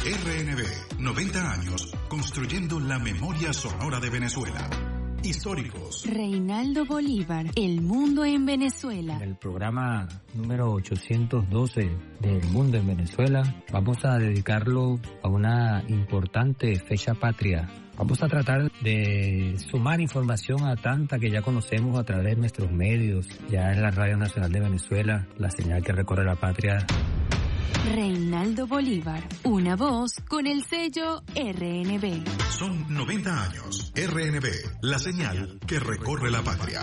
RNB, 90 años construyendo la memoria sonora de Venezuela. Históricos. Reinaldo Bolívar, El Mundo en Venezuela. En el programa número 812 del Mundo en Venezuela vamos a dedicarlo a una importante fecha patria. Vamos a tratar de sumar información a tanta que ya conocemos a través de nuestros medios, ya en la Radio Nacional de Venezuela, la señal que recorre la patria. Reinaldo Bolívar, una voz con el sello RNB. Son 90 años. RNB, la señal que recorre la patria.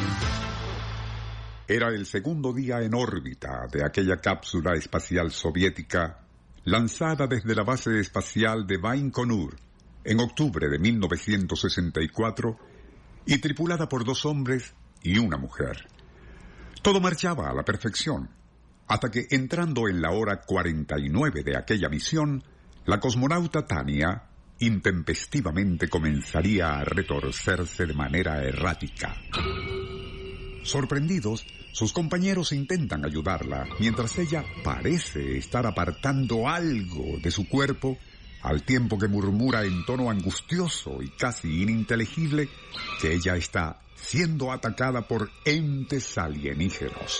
Era el segundo día en órbita de aquella cápsula espacial soviética lanzada desde la base espacial de Baikonur en octubre de 1964 y tripulada por 2 hombres y una mujer. Todo marchaba a la perfección, hasta que entrando en la hora 49 de aquella misión, la cosmonauta Tania intempestivamente comenzaría a retorcerse de manera errática. Sorprendidos, sus compañeros intentan ayudarla, mientras ella parece estar apartando algo de su cuerpo, al tiempo que murmura en tono angustioso y casi ininteligible que ella está siendo atacada por entes alienígenos.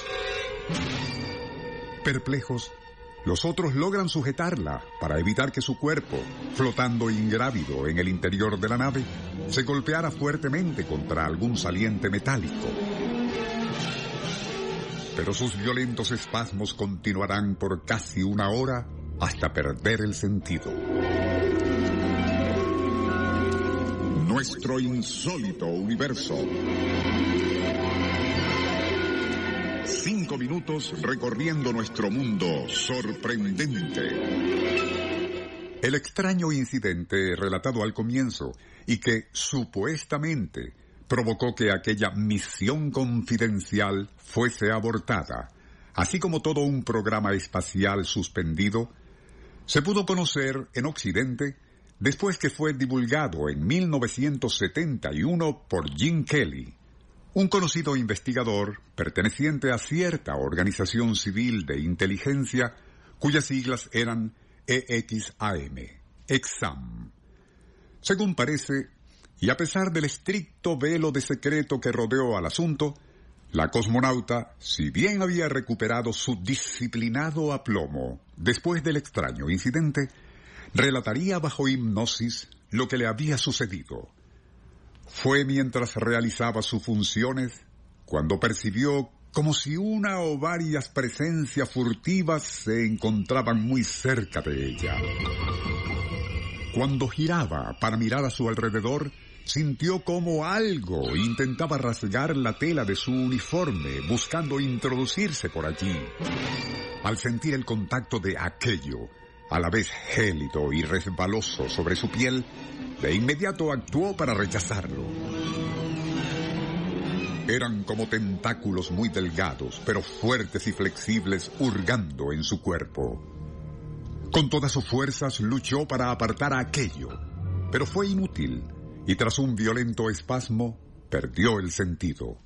Perplejos, los otros logran sujetarla para evitar que su cuerpo, flotando ingrávido en el interior de la nave, se golpeara fuertemente contra algún saliente metálico. Pero sus violentos espasmos continuarán por casi 1 hora hasta perder el sentido. Nuestro insólito universo. 5 minutos recorriendo nuestro mundo sorprendente. El extraño incidente relatado al comienzo y que supuestamente provocó que aquella misión confidencial fuese abortada, así como todo un programa espacial suspendido, se pudo conocer en Occidente después que fue divulgado en 1971 por Gene Kelly, un conocido investigador perteneciente a cierta organización civil de inteligencia cuyas siglas eran EXAM. Según parece, y a pesar del estricto velo de secreto que rodeó al asunto, la cosmonauta, si bien había recuperado su disciplinado aplomo después del extraño incidente, relataría bajo hipnosis lo que le había sucedido. Fue mientras realizaba sus funciones cuando percibió como si una o varias presencias furtivas se encontraban muy cerca de ella. Cuando giraba para mirar a su alrededor, sintió como algo intentaba rasgar la tela de su uniforme, buscando introducirse por allí. Al sentir el contacto de aquello, a la vez gélido y resbaloso sobre su piel, de inmediato actuó para rechazarlo. Eran como tentáculos muy delgados, pero fuertes y flexibles, hurgando en su cuerpo. Con todas sus fuerzas luchó para apartar a aquello, pero fue inútil, y tras un violento espasmo, perdió el sentido.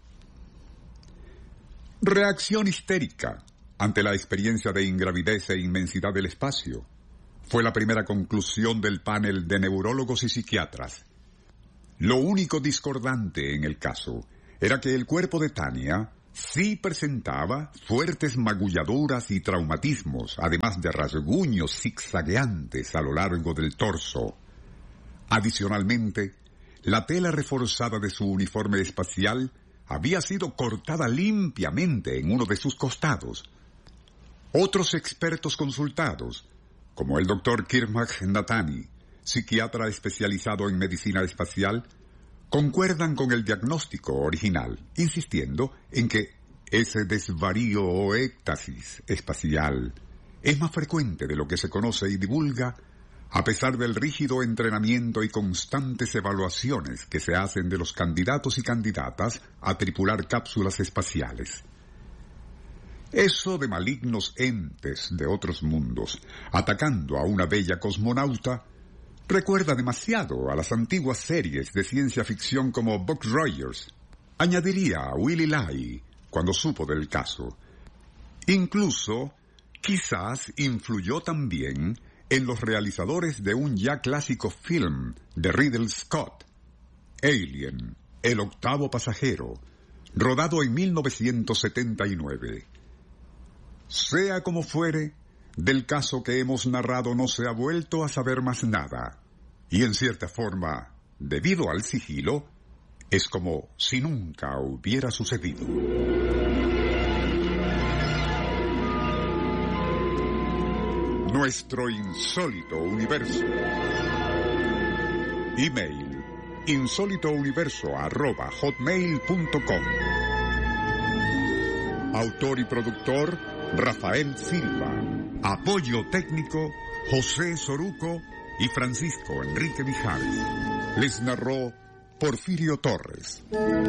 Reacción histérica ante la experiencia de ingravidez e inmensidad del espacio fue la primera conclusión del panel de neurólogos y psiquiatras. Lo único discordante en el caso era que el cuerpo de Tania sí presentaba fuertes magulladuras y traumatismos, además de rasguños zigzagueantes a lo largo del torso. Adicionalmente, la tela reforzada de su uniforme espacial había sido cortada limpiamente en uno de sus costados. Otros expertos consultados, como el Dr. Kirmac Nathani, psiquiatra especializado en medicina espacial, concuerdan con el diagnóstico original, insistiendo en que ese desvarío o éxtasis espacial es más frecuente de lo que se conoce y divulga, a pesar del rígido entrenamiento y constantes evaluaciones que se hacen de los candidatos y candidatas a tripular cápsulas espaciales. Eso de malignos entes de otros mundos atacando a una bella cosmonauta recuerda demasiado a las antiguas series de ciencia ficción como Buck Rogers, añadiría Willy Lai cuando supo del caso. Incluso, quizás influyó también en los realizadores de un ya clásico film de Ridley Scott, Alien, el octavo pasajero, rodado en 1979. Sea como fuere, del caso que hemos narrado no se ha vuelto a saber más nada, y en cierta forma, debido al sigilo, es como si nunca hubiera sucedido. Nuestro insólito universo. Email: insólitouniverso@hotmail.com. Autor y productor: Rafael Silva. Apoyo técnico: José Soruco y Francisco Enrique Mijares. Les narró Porfirio Torres.